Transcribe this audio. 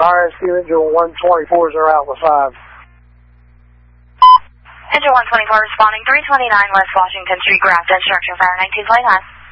RSQ Engine 124 is out with 5. Engine 124 responding 329 West Washington Street, Grafton, instruction fire 1929.